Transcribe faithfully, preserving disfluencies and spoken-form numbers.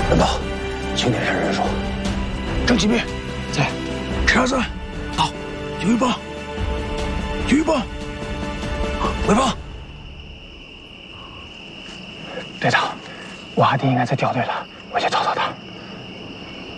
人到，请点人数。郑启斌，在。陈二三，到。有一棒。有一棒。回棒。队长，我阿弟应该在掉队了，我去找他。